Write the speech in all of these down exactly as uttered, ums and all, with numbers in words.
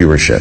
viewership.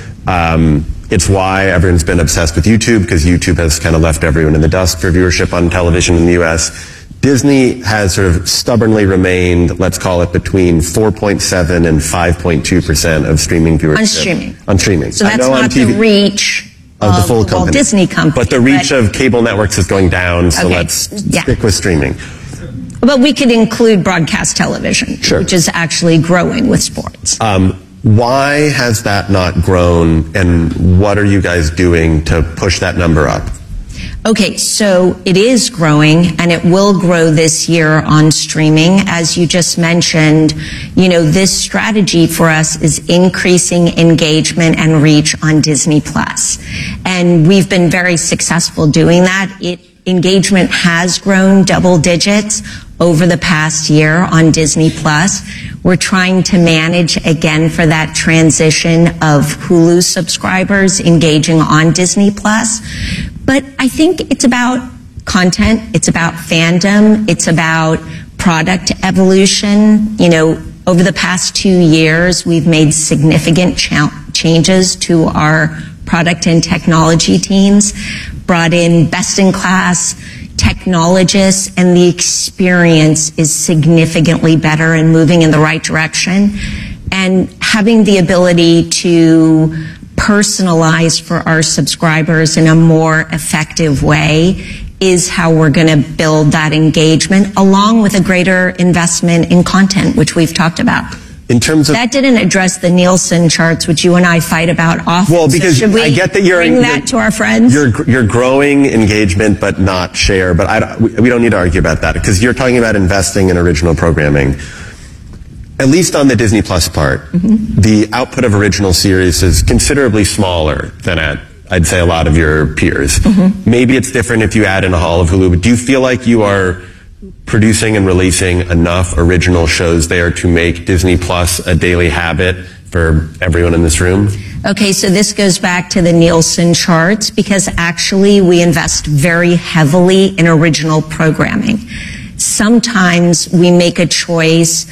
Um, it's why everyone's been obsessed with YouTube, because YouTube has kind of left everyone in the dust for viewership on television in the U S. Disney has sort of stubbornly remained, let's call it, between four point seven and five point two percent of streaming viewership. On streaming. On streaming. So that's not the reach of, of the full the Walt company. Disney company. But the reach but, of cable networks is going down, so okay, let's yeah. stick with streaming. But we could include broadcast television, Sure. which is actually growing with sports. Um, why has that not grown, and what are you guys doing to push that number up? Okay, so it is growing, and it will grow this year on streaming. As you just mentioned, you know, this strategy for us is increasing engagement and reach on Disney Plus. And we've been very successful doing that. It, engagement has grown double digits over the past year on Disney Plus. We're trying to manage again for that transition of Hulu subscribers engaging on Disney Plus. But I think it's about content, it's about fandom, it's about product evolution. You know, over the past two years, we've made significant cha- changes to our product and technology teams, brought in best-in-class technologists, and the experience is significantly better and moving in the right direction. And having the ability to personalize for our subscribers in a more effective way is how we're going to build that engagement, along with a greater investment in content, which we've talked about. In terms of that didn't address the Nielsen charts, which you and I fight about often. Well, because so should we I get that you're bring you're, that to our friends. You're you're growing engagement, but not share. But I don't, we, we don't need to argue about that, because you're talking about investing in original programming. At least on the Disney Plus part, mm-hmm. the output of original series is considerably smaller than at, I'd say, a lot of your peers. Mm-hmm. Maybe it's different if you add in a Hall of Hulu, but do you feel like you are producing and releasing enough original shows there to make Disney Plus a daily habit for everyone in this room? Okay, so this goes back to the Nielsen charts, because actually we invest very heavily in original programming. Sometimes we make a choice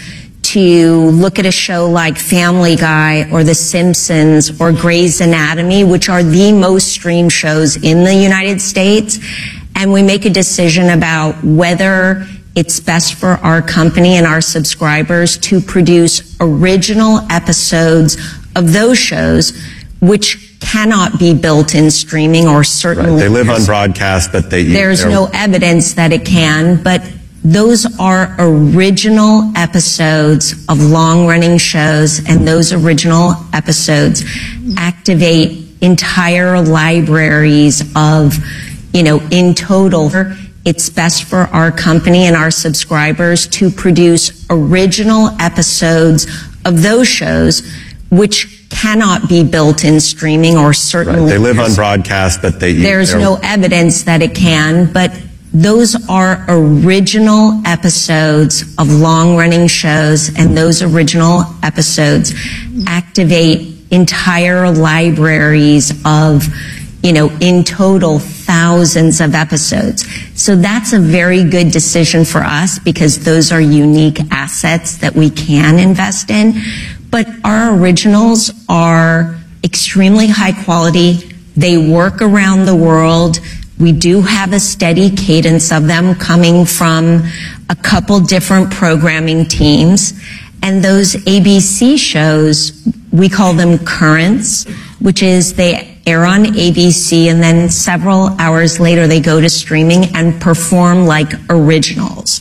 to look at a show like Family Guy or The Simpsons or Grey's Anatomy, which are the most streamed shows in the United States, and we make a decision about whether it's best for our company and our subscribers to produce original episodes of those shows, which cannot be built in streaming, or certainly right. They live on broadcast, but they there's no evidence that it can. But those are original episodes of long-running shows, and those original episodes activate entire libraries of, you know, in total, it's best for our company and our subscribers to produce original episodes of those shows, which cannot be built in streaming, or certainly right. They live on broadcast, but they there's no evidence that it can. But those are original episodes of long-running shows, and those original episodes activate entire libraries of, you know, in total, thousands of episodes. So that's a very good decision for us, because those are unique assets that we can invest in. But our originals are extremely high quality. They work around the world. We do have a steady cadence of them coming from a couple different programming teams. And those A B C shows, we call them currents, which is they air on A B C, and then several hours later they go to streaming and perform like originals.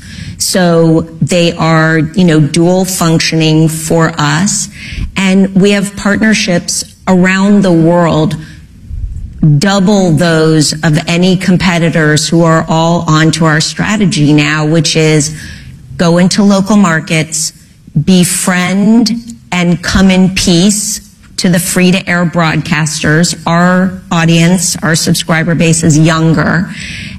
So they are, you know, dual functioning for us. And we have partnerships around the world, double those of any competitors, who are all onto our strategy now, which is go into local markets, befriend and come in peace to the free-to-air broadcasters. Our audience, our subscriber base is younger,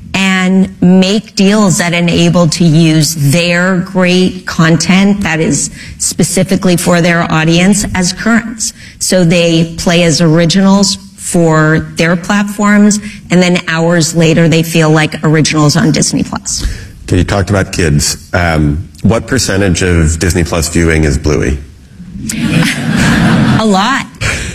and make deals that enable to use their great content that is specifically for their audience as currents. So they play as originals for their platforms, and then hours later they feel like originals on Disney Plus. Okay, you talked about kids. Um, what percentage of Disney Plus viewing is Bluey? A lot.